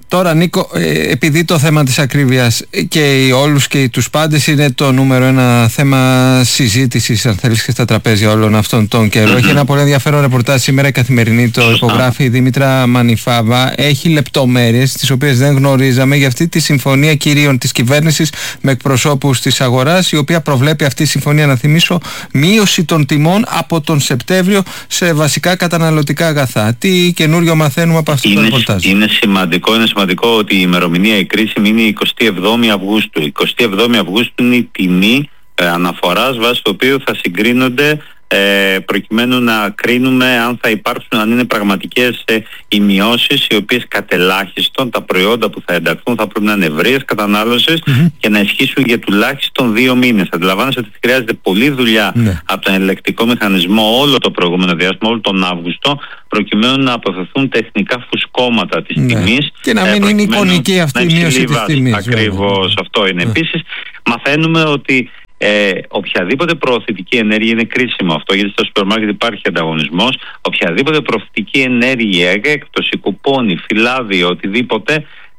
Τώρα, Νίκο, ε, επειδή το θέμα της ακρίβειας και οι όλους και οι τους πάντες είναι το νούμερο ένα θέμα συζήτησης, αν θέλεις, και στα τραπέζια όλων αυτών των καιρών. Έχει ένα πολύ ενδιαφέρον ρεπορτάζ σήμερα η Καθημερινή, το υπογράφει η Δήμητρα Μανιφάβα. Έχει λεπτομέρειες τις οποίες δεν γνωρίζαμε για αυτή τη συμφωνία κυρίων της κυβέρνησης με εκπροσώπους της αγοράς, η οποία προβλέπει αυτή η συμφωνία, να θυμίσω, μείωση των τιμών από τον Σεπτέμβριο σε βασικά καταναλωτικά αγαθά. Τι καινούριο μαθαίνουμε από αυτό είναι, το ρεπορτάζ? Είναι σημαντικό, είναι σημαντικό ότι η ημερομηνία η κρίσιμη είναι η εικοστή εβδόμη Αυγούστου. Η εικοστή εβδόμη Αυγούστου είναι η τιμή ε, αναφοράς βάσει του οποίου θα συγκρίνονται ε, προκειμένου να κρίνουμε αν θα υπάρξουν, αν είναι πραγματικές ε, οι μειώσεις, οι οποίες κατελάχιστον τα προϊόντα που θα ενταχθούν θα πρέπει να είναι ευρείας κατανάλωσης mm-hmm. και να ισχύσουν για τουλάχιστον δύο μήνες. Αντιλαμβάνεσαι ότι χρειάζεται πολλή δουλειά mm-hmm. από τον ελεκτικό μηχανισμό όλο το προηγούμενο διάστημα, όλο τον Αύγουστο, προκειμένου να αποφευθούν τεχνικά φουσκώματα της ναι. τιμής. Και να μην ε, είναι εικονική αυτή η μείωση της τιμής. Ακριβώς, mm. αυτό είναι. Mm. Επίσης, μαθαίνουμε ότι Ε, οποιαδήποτε προωθητική ενέργεια, είναι κρίσιμο αυτό γιατί στο σούπερ μάρκετ υπάρχει ανταγωνισμός, οποιαδήποτε προωθητική ενέργεια, έκπτωση, κουπόνι, φυλάδι, οτιδήποτε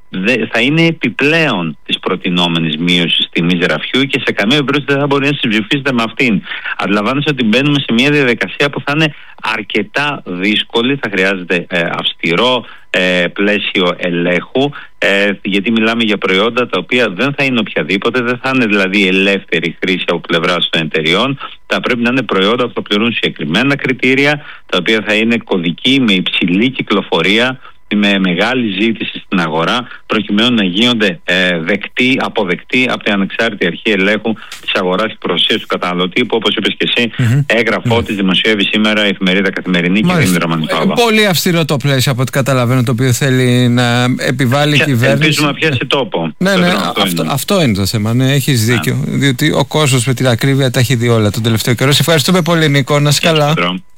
θα είναι επιπλέον της προτινόμενης μείωσης τιμής γραφιού και σε καμία περίπτωση δεν θα μπορεί να συμψηφίσετε με αυτήν. Αντιλαμβάνεσαι ότι μπαίνουμε σε μια διαδικασία που θα είναι αρκετά δύσκολη, θα χρειάζεται ε, αυστηρό ε, πλαίσιο ελέγχου, ε, γιατί μιλάμε για προϊόντα τα οποία δεν θα είναι οποιαδήποτε, δεν θα είναι δηλαδή ελεύθερη χρήση από πλευράς των εταιριών, θα πρέπει να είναι προϊόντα που θα πληρούν συγκεκριμένα κριτήρια, τα οποία θα είναι κωδικοί με υψηλή κυκλοφορία, με μεγάλη ζήτηση στην αγορά, προκειμένου να γίνονται ε, δεκτοί, αποδεκτοί από την ανεξάρτητη αρχή ελέγχου της αγοράς και προστασίας του καταναλωτή, που όπως είπες και εσύ, mm-hmm. έγγραφό mm-hmm. της δημοσιεύει σήμερα η εφημερίδα Καθημερινή και η Δήμητρα Μανιφάβα. Πολύ αυστηρό το πλαίσιο από ό,τι καταλαβαίνω, το οποίο θέλει να επιβάλλει η κυβέρνηση. Ελπίζουμε να πιάσει τόπο. Ναι, ναι, αυτό, αυτό, είναι. αυτό είναι το θέμα. Ναι, έχεις δίκιο. Yeah. Διότι ο κόσμος με την ακρίβεια τα έχει δει όλα τον τελευταίο καιρό. Σε ευχαριστούμε πολύ, Νίκο. Να είσαι καλά.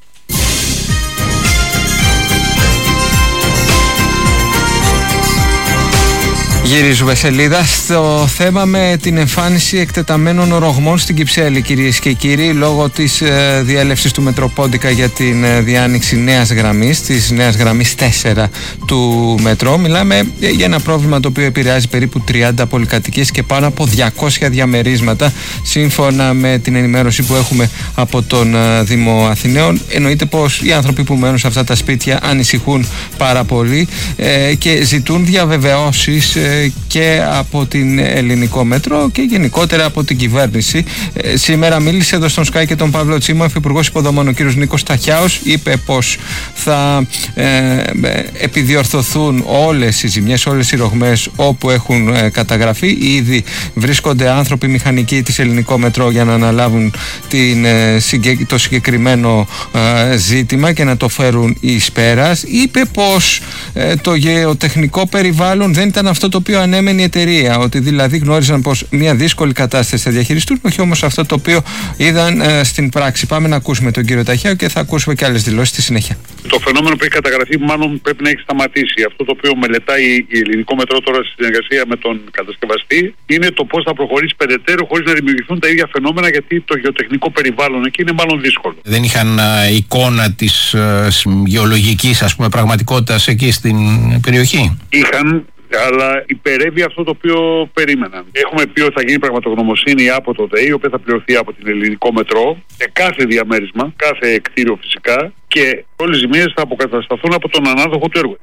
Γυρίζουμε σελίδα στο θέμα με την εμφάνιση εκτεταμένων ρογμών στην Κυψέλη, κυρίες και κύριοι, λόγω της ε, διέλευσης του Μετροπόντικα για την ε, διάνοιξη νέας γραμμής, της νέας γραμμής τέσσερα του μετρό. Μιλάμε για ένα πρόβλημα το οποίο επηρεάζει περίπου τριάντα πολυκατοικίες και πάνω από διακόσια διαμερίσματα, σύμφωνα με την ενημέρωση που έχουμε από τον ε, Δήμο Αθηναίων. Εννοείται πως οι άνθρωποι που μένουν σε αυτά τα σπίτια ανησυχούν πάρα πολύ ε, και ζητούν διαβεβαιώσεις ε, και από την Ελληνικό Μέτρο και γενικότερα από την κυβέρνηση. Ε, σήμερα μίλησε εδώ στον Sky και τον Παύλο Τσίμο, Υφυπουργός Υποδομών, ο κ. Νίκος Ταχιάος. Είπε πως θα ε, επιδιορθωθούν όλες οι ζημιές, όλες οι ρογμές όπου έχουν ε, καταγραφεί. Ήδη βρίσκονται άνθρωποι μηχανικοί της Ελληνικό Μετρό για να αναλάβουν την, ε, το συγκεκριμένο ε, ζήτημα και να το φέρουν εις πέρας. Είπε πως ε, το γεωτεχνικό περιβάλλον δεν ήταν αυτό το οποίο ανέμενε η εταιρεία, ότι δηλαδή γνώριζαν πως μια δύσκολη κατάσταση θα διαχειριστούν, όχι όμως αυτό το οποίο είδαν ε, στην πράξη. Πάμε να ακούσουμε τον κύριο Ταχιάο και θα ακούσουμε και άλλες δηλώσεις στη συνέχεια. Το φαινόμενο που έχει καταγραφεί μάλλον πρέπει να έχει σταματήσει. Αυτό το οποίο μελετάει η Ελληνικό Μετρό τώρα στη συνεργασία με τον κατασκευαστή είναι το πώς θα προχωρήσει περαιτέρω χωρίς να δημιουργηθούν τα ίδια φαινόμενα, γιατί το γεωτεχνικό περιβάλλον εκεί είναι μάλλον δύσκολο. Δεν είχαν α, εικόνα της α, γεωλογικής, ας πούμε, πραγματικότητας εκεί στην περιοχή. Είχαν, αλλά υπερεύει αυτό το οποίο περίμεναν. Έχουμε πει ότι θα γίνει πραγματογνωμοσύνη από το ΔΕΗ, η οποία θα πληρωθεί από την Ελληνικό Μετρό σε κάθε διαμέρισμα, κάθε κτίριο φυσικά, και όλες οι ζημίες θα αποκατασταθούν από τον ανάδοχο του έργου.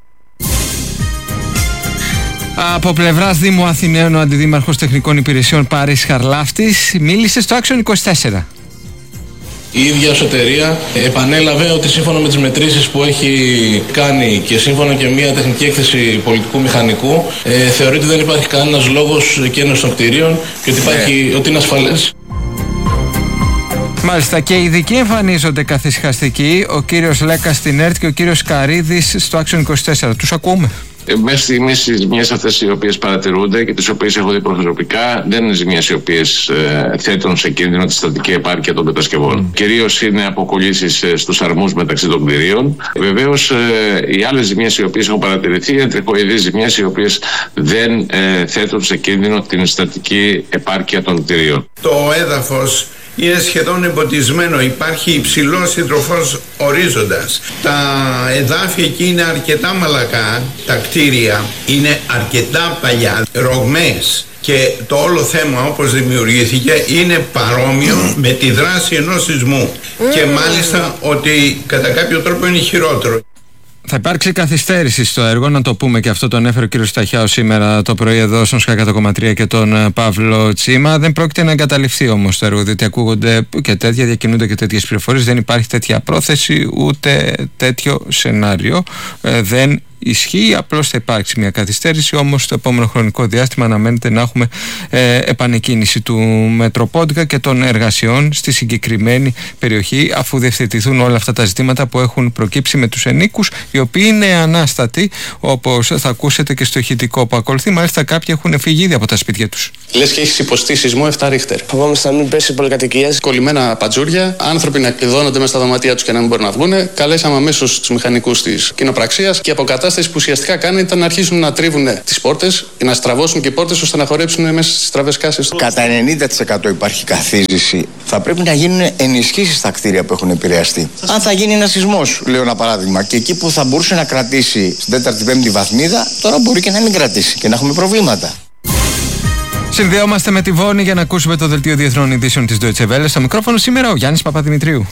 Από πλευράς Δήμου Αθηναίων, ο Αντιδήμαρχος Τεχνικών Υπηρεσιών Πάρης Χαρλάφτης μίλησε στο Action είκοσι τέσσερα. Η ίδια ως εταιρεία επανέλαβε ότι σύμφωνα με τις μετρήσεις που έχει κάνει και σύμφωνα και μια τεχνική έκθεση πολιτικού μηχανικού, ε, θεωρεί ότι δεν υπάρχει κανένας λόγος εκένωσης των κτηρίων και ότι, υπάρχει, ότι είναι ασφαλές. Μάλιστα, και οι ειδικοί εμφανίζονται καθησυχαστικοί, ο κύριος Λέκας στην ΕΡΤ και ο κύριος Καρίδης στο Action είκοσι τέσσερα. Τους ακούμε. Μέχρι στιγμής οι ζημιές αυτές οι οποίες παρατηρούνται και τις οποίες έχω δει προσωπικά δεν είναι ζημιές οι οποίες ε, θέτουν σε κίνδυνο τη στατική επάρκεια των κατασκευών. Mm. Κυρίως είναι αποκολλήσεις ε, στους αρμούς μεταξύ των κτηρίων. Βεβαίως ε, οι άλλες ζημιές οι οποίες έχουν παρατηρηθεί είναι τριχοειδείς ζημιές οι οποίες δεν ε, θέτουν σε κίνδυνο την στατική επάρκεια των κτηρίων. το έδαφος είναι σχεδόν εμποτισμένο, υπάρχει υψηλός συντροφός ορίζοντας. Τα εδάφη εκεί είναι αρκετά μαλακά, τα κτίρια είναι αρκετά παλιά, ρογμές. Και το όλο θέμα όπως δημιουργήθηκε είναι παρόμοιο με τη δράση ενός σεισμού. Και μάλιστα ότι κατά κάποιο τρόπο είναι χειρότερο. Θα υπάρξει καθυστέρηση στο έργο, να το πούμε και αυτό, το ανέφερε ο κ. Σταχιάου σήμερα το πρωί εδώ στον ΣΚΑ εκατό κόμμα τρία και τον Παύλο Τσίμα. Δεν πρόκειται να εγκαταλειφθεί όμως το έργο, διότι ακούγονται και τέτοια, διακινούνται και τέτοιες πληροφορίες. Δεν υπάρχει τέτοια πρόθεση ούτε τέτοιο σενάριο. Ε, δεν ισχύει, απλώς θα υπάρξει μια καθυστέρηση, όμως το επόμενο χρονικό διάστημα αναμένεται να έχουμε ε, επανεκκίνηση του Μετροπόντικα και των εργασιών στη συγκεκριμένη περιοχή, αφού διευθετηθούν όλα αυτά τα ζητήματα που έχουν προκύψει με τους ενίκους, οι οποίοι είναι ανάστατοι, όπως θα ακούσετε και στο ηχητικό που ακολουθεί. Μάλιστα κάποιοι έχουν φύγει ήδη από τα σπίτια τους. Λες και έχεις υποστεί σεισμό επτά ρίχτερ. Φοβόμαστε να μην πέσει πολυκατοικίες. Κολλημένα πατζούρια, άνθρωποι να κλειδώνονται μέσα στα δωματεία τους και να μην μπορούν να βγουν. Καλέσαμε αμέσως τους μηχανικούς της κοινοπραξίας και αποκατάσταση που ουσιαστικά κάνουν ήταν να αρχίσουν να τρίβουν τις πόρτες και να στραβώσουν και οι πόρτες ώστε να χορέψουν μέσα στις στραβές κάσες. Κατά ενενήντα τοις εκατό υπάρχει καθίζηση. Θα πρέπει να γίνουν ενισχύσεις στα κτίρια που έχουν επηρεαστεί. Αν θα γίνει ένα σεισμός, λέω ένα παράδειγμα, και εκεί που θα μπορούσε να κρατήσει στην τέταρτη πέμπτη βαθμίδα, τώρα μπορεί και να μην κρατήσει και να έχουμε προβλήματα. Συνδεόμαστε με τη Βόνη για να ακούσουμε το δελτίο διεθνών ειδήσεων της Deutsche Welle. Στο μικρόφωνο σήμερα ο Γιάννης Παπαδημητρίου.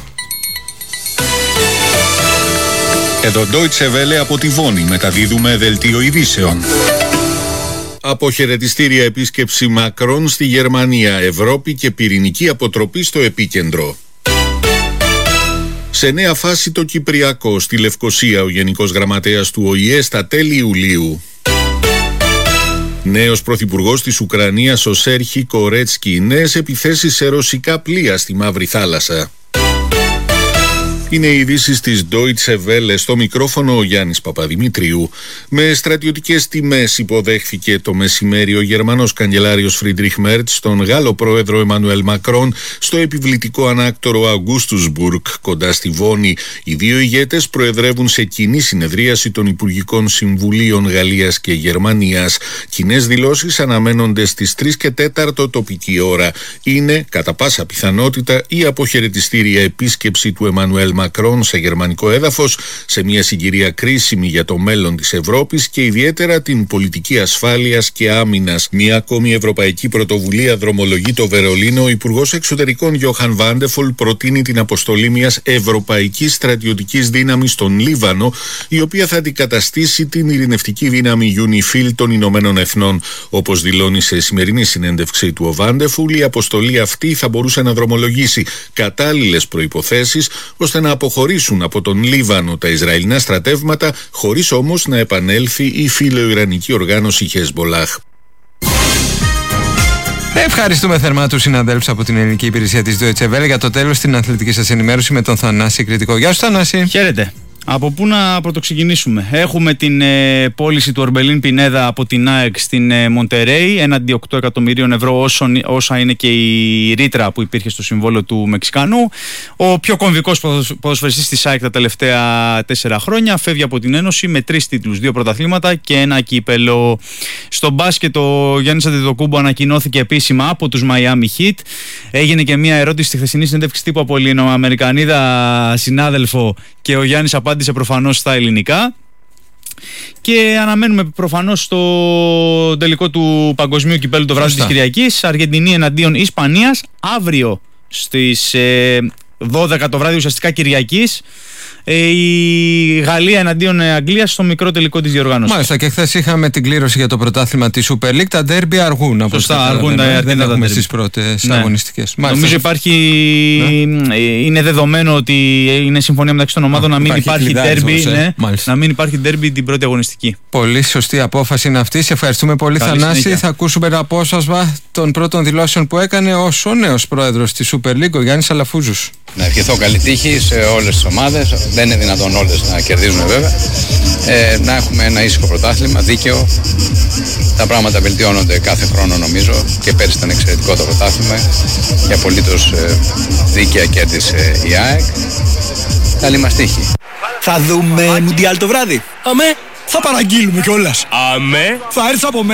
Εδώ Deutsche Welle από τη Βόνη μεταδίδουμε δελτίο ειδήσεων. Αποχαιρετιστήρια επίσκεψη Μακρόν στη Γερμανία, Ευρώπη και πυρηνική αποτροπή στο επίκεντρο. Σε νέα φάση το Κυπριακό, στη Λευκοσία ο Γενικός Γραμματέας του Ο Η Ε στα τέλη Ιουλίου. Νέος πρωθυπουργός της Ουκρανίας ο Σέρχι Κορέτσκι, νέες επιθέσεις σε ρωσικά πλοία στη Μαύρη Θάλασσα. Είναι οι ειδήσεις της Deutsche Welle, στο μικρόφωνο ο Γιάννης Παπαδημητρίου. Με στρατιωτικές τιμές υποδέχθηκε το μεσημέρι ο Γερμανός καγκελάριος Φρίντριχ Μέρτς τον Γάλλο πρόεδρο Εμμανουέλ Μακρόν στο επιβλητικό ανάκτορο Αγκούστουσμπουργκ κοντά στη Βόνη. Οι δύο ηγέτες προεδρεύουν σε κοινή συνεδρίαση των Υπουργικών Συμβουλίων Γαλλίας και Γερμανίας. Κοινές δηλώσεις αναμένονται στις τρεις και τέσσερα τοπική ώρα. Είναι κατά πάσα πιθανότητα η αποχαιρετιστήρια επίσκεψη του Εμμανουέλ Μακρόν σε γερμανικό έδαφος, σε μια συγκυρία κρίσιμη για το μέλλον της Ευρώπης και ιδιαίτερα την πολιτική ασφάλειας και άμυνας. Μια ακόμη ευρωπαϊκή πρωτοβουλία δρομολογεί το Βερολίνο. Ο Υπουργός Εξωτερικών Γιόχαν Βάντεφολ προτείνει την αποστολή μιας ευρωπαϊκής στρατιωτικής δύναμης στον Λίβανο, η οποία θα αντικαταστήσει την ειρηνευτική δύναμη UNIFIL των Ηνωμένων Εθνών. Όπως δηλώνει σε σημερινή συνέντευξη του ο Βάντεφολ, η αποστολή αυτή θα μπορούσε να δρομολογήσει κατάλληλες προϋποθέσεις ώστε να αποχωρήσουν από τον Λίβανο τα Ισραηλινά στρατεύματα, χωρίς όμως να επανέλθει η φιλοϊρανική οργάνωση Χεσμπολάχ. Ευχαριστούμε θερμά τους συναδέλφους από την ελληνική υπηρεσία της Deutsche Welle. Για το τέλος την αθλητική σας ενημέρωση με τον Θανάση Κρητικό. Γεια σου Θανάση. Χαίρετε. Από πού να πρωτοξεκινήσουμε? Έχουμε την ε, πώληση του Ορμπελίν Πινέδα από την ΑΕΚ στην ε, Μοντερέι έναντι οκτώ εκατομμυρίων ευρώ, όσο, όσα είναι και η ρήτρα που υπήρχε στο συμβόλαιο του Μεξικανού. Ο πιο κομβικός ποδοσφαιριστής της ΑΕΚ τα τελευταία τέσσερα χρόνια φεύγει από την Ένωση με τρεις τίτλους, δύο πρωταθλήματα και ένα κύπελο. Στο μπάσκετ ο Γιάννης Αντετοκούμπο ανακοινώθηκε επίσημα από τους Miami Heat. Έγινε και μια ερώτηση στη χθεσινή συνέντευξη τύπου από Ελληνοαμερικανίδα συνάδελφο και ο Γιάννης απάντησε προφανώς στα ελληνικά. Και αναμένουμε προφανώς στο τελικό του παγκοσμίου κυπέλου το βράδυ της Κυριακής, Αργεντινή εναντίον Ισπανίας, αύριο στις ε, δώδεκα το βράδυ ουσιαστικά Κυριακής. Η Γαλλία εναντίον Αγγλίας στο μικρό τελικό της διοργάνωσης. Μάλιστα, και χθες είχαμε την κλήρωση για το πρωτάθλημα της Super League. Τα ντέρμπι αργούν. Σωστά, αργούν τα Δεν τα έχουμε στις πρώτες ναι. αγωνιστικές. Μάλιστα. Νομίζω υπάρχει. Ναι. Είναι δεδομένο ότι είναι συμφωνία μεταξύ των ομάδων Α, να μην υπάρχει ντέρμπι. Ναι, να μην υπάρχει ντέρμπι την πρώτη αγωνιστική. Πολύ σωστή απόφαση είναι αυτή. Σε ευχαριστούμε πολύ, Καλή Θανάση. Συνέχεια. Θα ακούσουμε ένα απόσπασμα των πρώτων δηλώσεων που έκανε ως ο νέος πρόεδρος της Super League, ο Γιάννης Αλαφούζος. Να ευχηθώ καλή τύχη σε όλες τις ομάδες. Δεν είναι δυνατόν όλες να κερδίζουν βέβαια. Ε, να έχουμε ένα ήσυχο πρωτάθλημα, δίκαιο. Τα πράγματα βελτιώνονται κάθε χρόνο νομίζω και πέρυσι ήταν εξαιρετικό το πρωτάθλημα και απολύτως ε, δίκαια κέρδισε η ΑΕΚ. Καλή μας τύχη. Θα δούμε Μουντιάλ το βράδυ. Αμέ. Θα παραγγείλουμε κιόλας. Αμέ. Θα έρθει από μένα.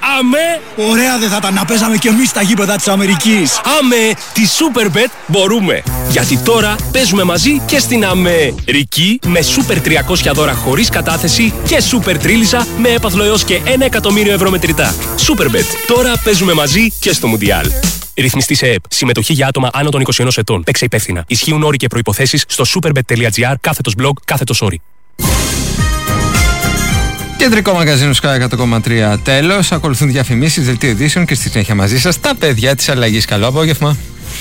Αμέ! Ωραία δεν θα ήταν να παίζαμε κι εμείς στα γήπεδα της Αμερικής. Αμέ! Τη Superbet μπορούμε. Γιατί τώρα παίζουμε μαζί και στην Αμερική με Super τριακόσια δώρα χωρίς κατάθεση και Super Τρίλισσα με έπαθλο έως και ένα εκατομμύριο ευρώ μετρητά. Superbet. Τώρα παίζουμε μαζί και στο Μουντιάλ. Ρυθμιστή σε ΕΠ. Συμμετοχή για άτομα άνω των είκοσι ενός ετών. Παίξε υπεύθυνα. Ισχύουν όροι και προϋποθέσεις στο superbet.gr κάθετος blog κάθετος όροι. Κεντρικό μαγαζίνο Sky εκατό κόμμα τρία τέλος. Ακολουθούν διαφημίσεις, δελτίο ειδήσεων και στη συνέχεια μαζί σας τα παιδιά της αλλαγής. Καλό απόγευμα.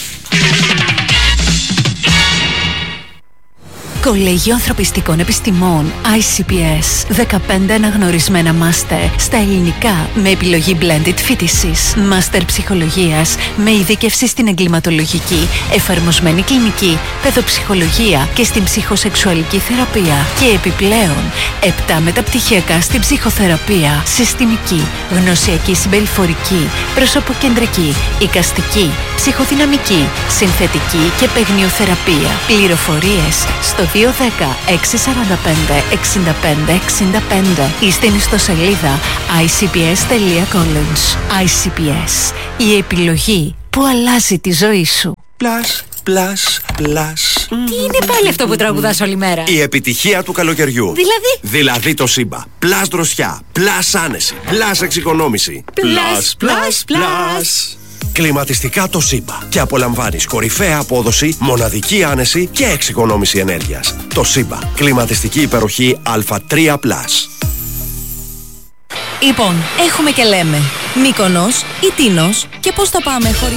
Κολέγιο Ανθρωπιστικών Επιστημών άι σι πι ες. δεκαπέντε αναγνωρισμένα μάστερ στα ελληνικά με επιλογή blended φοιτησής. Μάστερ ψυχολογίας με ειδίκευση στην εγκληματολογική, εφαρμοσμένη κλινική, παιδοψυχολογία και στην ψυχοσεξουαλική θεραπεία. Και επιπλέον, επτά μεταπτυχιακά στην ψυχοθεραπεία, συστημική, γνωσιακή συμπεριφορική, προσωποκεντρική, εικαστική, ψυχοδυναμική, συνθετική και παιγνιοθεραπεία. Πληροφορίες στο δύο ένα μηδέν έξι τέσσερα πέντε εξήντα πέντε εξήντα πέντε ή στην ιστοσελίδα άι σι πι ες τελεία college. άι σι πι ες. Η επιλογή που αλλάζει τη ζωή σου. Plus, plus, plus. Τι είναι πάλι αυτό που τραγουδάς όλη μέρα? Η επιτυχία του καλοκαιριού. Δηλαδή? Δηλαδή το Σύμπα. Plus δροσιά, plus άνεση, plus εξοικονόμηση. Plus, plus, plus. Κλιματιστικά το Σύμπα. Και απολαμβάνεις κορυφαία απόδοση, μοναδική άνεση και εξοικονόμηση ενέργειας. Το Σύμπα. Κλιματιστική υπεροχή Α τρία πλας. Λοιπόν, έχουμε και λέμε Μύκονος ή Τίνος και πώς θα πάμε χωρίς...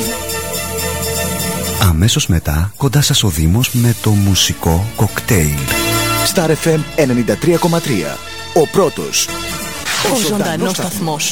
Αμέσως μετά, κοντά σας ο Δήμος με το μουσικό κοκτέιλ. Star εφ εμ ενενήντα τρία κόμμα τρία. Ο πρώτος. Ο, ο ζωντανός σταθμός.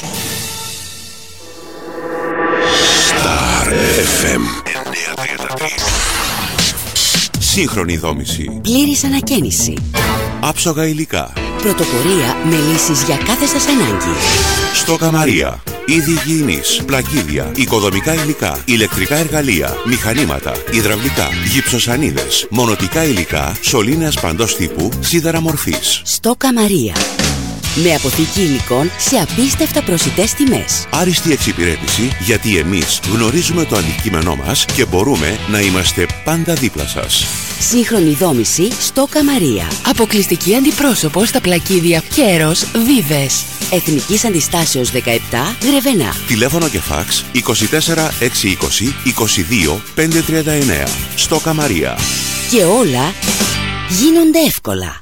Star εφ εμ εννιακόσια τριάντα τρία. Σύγχρονη δόμηση. Πλήρης ανακαίνιση. Άψογα υλικά. Πρωτοπορία με λύσεις για κάθε σας ανάγκη. Στόκα Μαρία. Είδη υγιεινής, πλακίδια, οικοδομικά υλικά, ηλεκτρικά εργαλεία, μηχανήματα, υδραυλικά, γυψοσανίδες, μονοτικά υλικά, σωλήνες παντός τύπου, σίδερα μορφής. Στόκα Μαρία. Με αποθήκη υλικών σε απίστευτα προσιτές τιμές. Άριστη εξυπηρέτηση, γιατί εμείς γνωρίζουμε το αντικείμενό μας και μπορούμε να είμαστε πάντα δίπλα σας. Σύγχρονη δόμηση Στόκα Μαρία. Αποκλειστική αντιπρόσωπο στα πλακίδια Κέρος Βίβες. Εθνικής Αντιστάσεως δεκαεπτά Γρεβενά. Τηλέφωνο και φάξ είκοσι τέσσερα εξακόσια είκοσι είκοσι δύο πεντακόσια τριάντα εννέα. Στόκα Μαρία. Και όλα γίνονται εύκολα.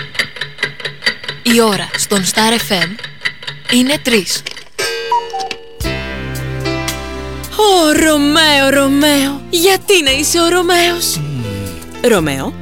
Η ώρα στον Star εφ εμ είναι τρεις. Ω, Ρωμαίο, Ρωμαίο, γιατί να είσαι ο Ρωμαίος? Ρωμαίο.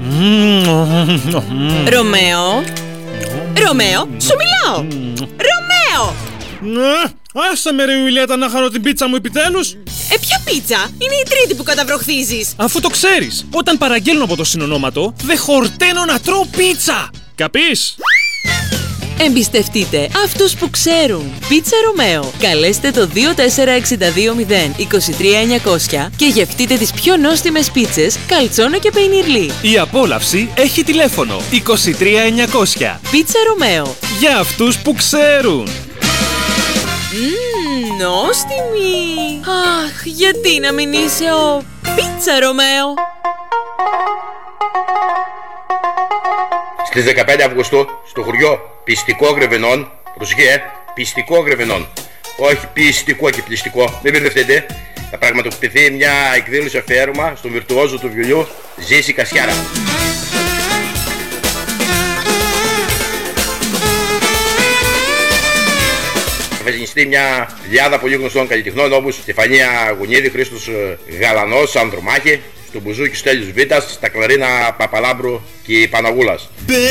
Ρωμαίο. Ρωμαίο, σου μιλάω. Ρωμαίο. Άσε με ρε Ιουλιέτα να χαρώ την πίτσα μου επιτέλους. Ε, ποια πίτσα? Είναι η τρίτη που καταβροχθίζεις. Αφού το ξέρεις, όταν παραγγέλνω από το συνονόματο, δεν χορταίνω να τρώω πίτσα. Καπείς? Εμπιστευτείτε αυτούς που ξέρουν. Πίτσα Ρωμαίο. Καλέστε το δύο τέσσερα έξι δύο μηδέν είκοσι τρία εννιακόσια και γευτείτε τις πιο νόστιμες πίτσες, καλτσόνα και πεϊνιρλί. Η απόλαυση έχει τηλέφωνο είκοσι τρία εννιακόσια. Πίτσα Ρωμαίο. Για αυτούς που ξέρουν. Μμμ, νόστιμη. Αχ, γιατί να μην είσαι ο Πίτσα Ρωμαίο? Στις δεκαπέντε Αυγούστου, στο χωριό Πιστικό Γρεβενών, προσγέ, Πιστικό Γρεβενών, όχι πιστικό και πληστικό, μην μπερδευτείτε, θα πραγματοποιηθεί μια εκδήλωση αφιέρωμα στον βιρτουόζο του βιολιού Ζήση Κασιάρα. Θα γεννηστεί μια λιάδα πολύ γνωστών καλλιτεχνών όπως Στεφανία Γουνίδη, Χρήστος Γαλανός, Ανδρομάχη, στο μπουζούκι Στέλιος Βίτας, στα κλαρίνα Παπαλάμπρου και Παναγούλας.